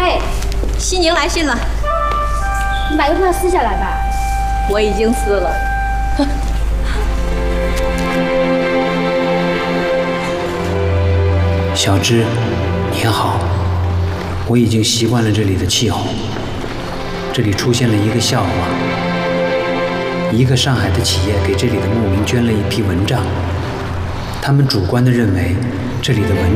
喂， 西宁来信了， 你把邮票撕下来吧。 我已经撕了。 小芝，您好，我已经习惯了这里的气候。这里出现了一个笑话，一个上海的企业给这里的牧民捐了一批蚊帐，他们主观地认为这里的蚊